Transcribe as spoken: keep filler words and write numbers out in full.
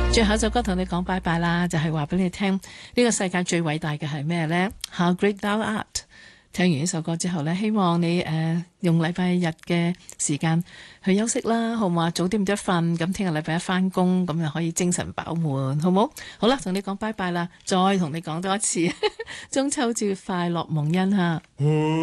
最後一首歌同你講拜拜啦，就係話俾你聽呢個世界最偉大嘅係咩呢？ How great thou art。 聽完呢首歌之後呢，希望你誒、呃、用禮拜日嘅時間去休息啦，好唔好啊？早啲唔得瞓，咁聽日禮拜一翻工，咁就可以精神飽滿，好唔好？好啦，同你講拜拜啦，再同你講多一次中秋節快樂，蒙恩吓。